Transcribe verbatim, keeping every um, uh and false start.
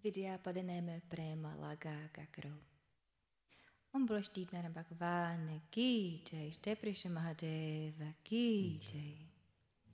Vidyapadaneme prema laga gakro. Om broštít jménem Bhagaván ki jai, Shri Mahadeva ki jai.